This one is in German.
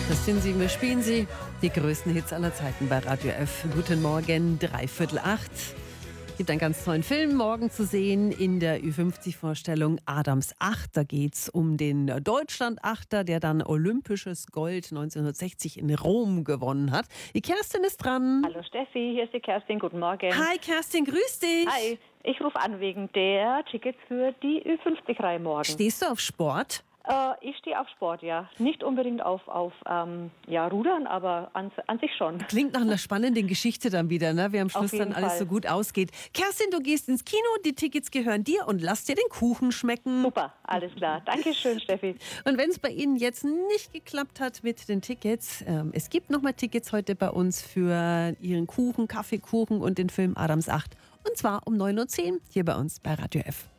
Das sind sie, wir spielen sie. Die größten Hits aller Zeiten bei Radio F. Guten Morgen, 7:45. Gibt einen ganz tollen Film morgen zu sehen in der Ü50-Vorstellung Adams Acht. Da geht es um den Deutschland-Achter, der dann olympisches Gold 1960 in Rom gewonnen hat. Die Kerstin ist dran. Hallo Steffi, hier ist die Kerstin, guten Morgen. Hi Kerstin, grüß dich. Hi, ich rufe an wegen der Tickets für die Ü50-Reihe morgen. Stehst du auf Sport? Ich stehe auf Sport, ja. Nicht unbedingt auf Rudern, aber an sich schon. Klingt nach einer spannenden Geschichte dann wieder, ne? Wie am Schluss dann alles Fall so gut ausgeht. Kerstin, du gehst ins Kino, die Tickets gehören dir und lass dir den Kuchen schmecken. Super, alles klar. Dankeschön, Steffi. Und wenn es bei Ihnen jetzt nicht geklappt hat mit den Tickets, es gibt nochmal Tickets heute bei uns für Ihren Kuchen, Kaffeekuchen und den Film Adams Acht. Und zwar um 9:10 Uhr hier bei uns bei Radio F.